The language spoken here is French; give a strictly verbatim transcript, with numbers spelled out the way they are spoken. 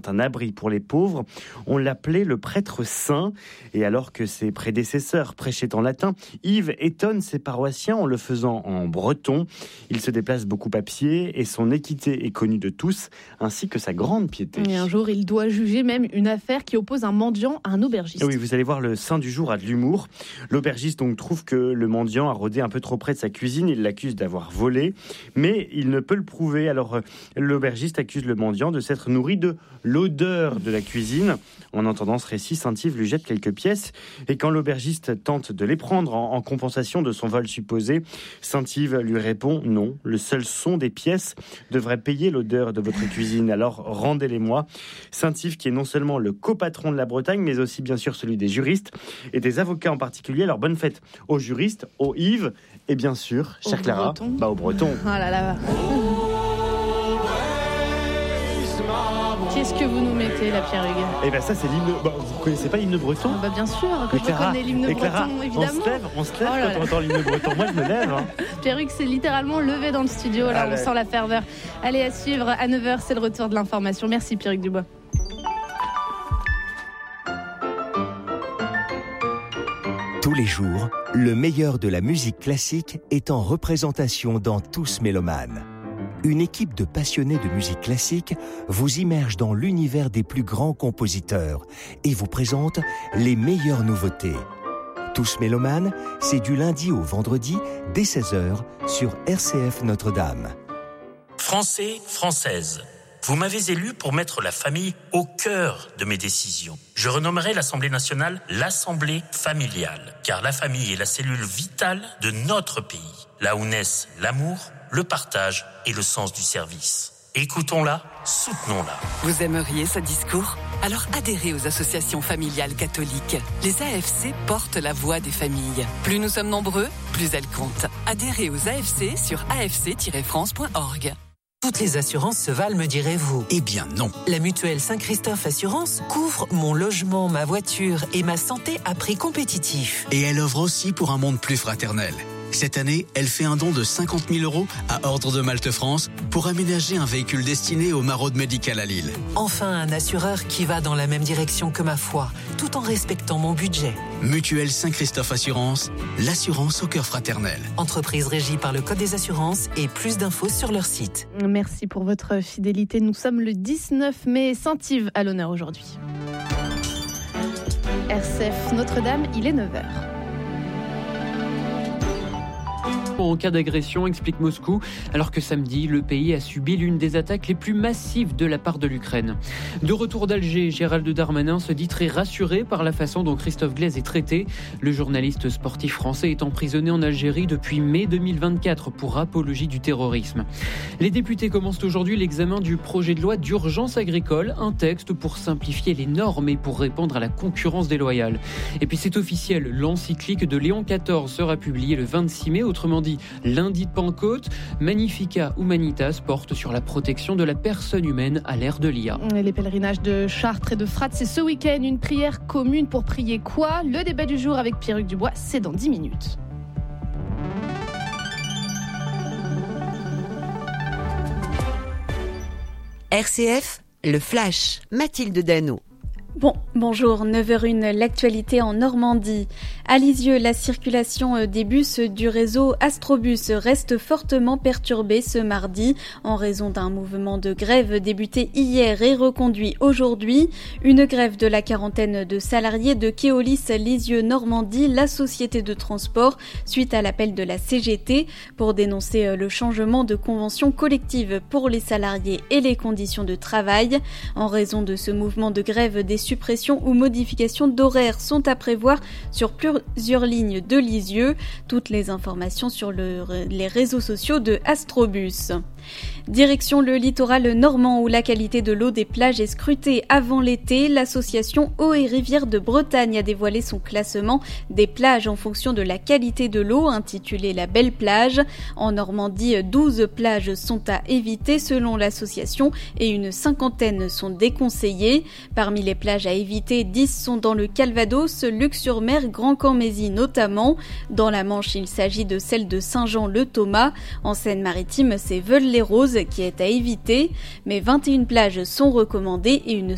un abri pour les pauvres. On l'appelait le prêtre saint. Et alors que ses prédécesseurs prêchaient en latin, Yves étonne ses paroissiens en le faisant en breton. Il se déplace beaucoup à pied et son équité est connue de tous, ainsi que sa grande piété. Et un jour, il doit juger même une affaire qui oppose un mendiant à un aubergiste. Oui, vous allez voir, le saint du jour a de l'humour. L'aubergiste donc trouve que le mendiant a rôdé un peu trop près de sa cuisine. Il l'accuse d'avoir volé, mais il ne peut le prouver. Alors l'aubergiste accuse le mendiant de s'être nourri de l'odeur de la cuisine. En entendant ce récit, Saint-Yves lui jette quelques pièces. Et quand l'aubergiste tente de les prendre en, en compensation de son vol supposé, Saint-Yves lui répond « Non, le seul son des pièces devrait payer l'odeur de votre cuisine, alors rendez-les-moi ». Saint-Yves, qui est non seulement le copatron de la Bretagne, mais aussi bien sûr celui des juristes et des avocats en particulier. Alors bonne fête aux juristes, aux Yves et bien sûr, chère Clara, bah aux Bretons. Oh là là. Qu'est-ce que vous nous mettez, la Pierrugue ? Eh bien ça c'est l'hymne... Bah, vous ne connaissez pas l'hymne breton ? Bah bien sûr que je Clara, connais l'hymne Clara, breton, évidemment. On se lève, on se lève oh quand on entend l'hymne breton. Moi je me lève. Hein. Pierrugue s'est littéralement levé dans le studio, là Allez. On sent la ferveur. Allez, à suivre, à neuf heures, c'est le retour de l'information. Merci Pierrugue Dubois. Tous les jours, le meilleur de la musique classique est en représentation dans Tous Mélomanes. Une équipe de passionnés de musique classique vous immerge dans l'univers des plus grands compositeurs et vous présente les meilleures nouveautés. Tous Mélomanes, c'est du lundi au vendredi dès seize heures sur R C F Notre-Dame. Français, Françaises, vous m'avez élu pour mettre la famille au cœur de mes décisions. Je renommerai l'Assemblée nationale l'Assemblée familiale, car la famille est la cellule vitale de notre pays, là où naissent l'amour, le partage et le sens du service. Écoutons-la, soutenons-la. Vous aimeriez ce discours ? Alors adhérez aux associations familiales catholiques. Les A F C portent la voix des familles. Plus nous sommes nombreux, plus elles comptent. Adhérez aux A F C sur a f c tiret france point org. Toutes les assurances se valent, me direz-vous? Eh bien non. La mutuelle Saint-Christophe Assurance couvre mon logement, ma voiture et ma santé à prix compétitif. Et elle œuvre aussi pour un monde plus fraternel. Cette année, elle fait un don de cinquante mille euros à Ordre de Malte France pour aménager un véhicule destiné aux maraudes médicales à Lille. Enfin, un assureur qui va dans la même direction que ma foi, tout en respectant mon budget. Mutuelle Saint-Christophe Assurance, l'assurance au cœur fraternel. Entreprise régie par le Code des assurances et plus d'infos sur leur site. Merci pour votre fidélité. Nous sommes le dix-neuf mai, Saint-Yves à l'honneur aujourd'hui. R C F Notre-Dame, il est neuf heures. En cas d'agression, explique Moscou, alors que samedi, le pays a subi l'une des attaques les plus massives de la part de l'Ukraine. De retour d'Alger, Gérald Darmanin se dit très rassuré par la façon dont Christophe Glaise est traité. Le journaliste sportif français est emprisonné en Algérie depuis mai deux mille vingt-quatre pour apologie du terrorisme. Les députés commencent aujourd'hui l'examen du projet de loi d'urgence agricole, un texte pour simplifier les normes et pour répondre à la concurrence déloyale. Et puis c'est officiel, l'encyclique de Léon quatorze sera publiée le vingt-six mai, autrement dit lundi de Pentecôte. Magnificat Humanitas porte sur la protection de la personne humaine à l'ère de l'I A. Les pèlerinages de Chartres et de Fratte, c'est ce week-end. Une prière commune pour prier quoi ? Le débat du jour avec Pierrugue Dubois, c'est dans dix minutes. R C F, le Flash, Mathilde Dano. Bon, bonjour, neuf heures une, l'actualité en Normandie. À Lisieux, la circulation des bus du réseau Astrobus reste fortement perturbée ce mardi en raison d'un mouvement de grève débuté hier et reconduit aujourd'hui. Une grève de la quarantaine de salariés de Keolis Lisieux Normandie, la société de transport, suite à l'appel de la C G T pour dénoncer le changement de convention collective pour les salariés et les conditions de travail. En raison de ce mouvement de grève, des suppressions ou modifications d'horaires sont à prévoir sur plusieurs lignes de Lisieux. Toutes les informations sur le, les réseaux sociaux de Astrobus. Direction le littoral normand où la qualité de l'eau des plages est scrutée avant l'été. L'association Eau et Rivières de Bretagne a dévoilé son classement des plages en fonction de la qualité de l'eau, intitulé La Belle Plage. En Normandie, douze plages sont à éviter selon l'association et une cinquantaine sont déconseillées. Parmi les plages à éviter, dix sont dans le Calvados, Luc-sur-Mer, Grand-Camp-Mézy notamment. Dans la Manche, il s'agit de celle de Saint-Jean-le-Thomas. En Seine-Maritime, c'est Veules-les-Roses qui est à éviter, mais vingt et une plages sont recommandées et une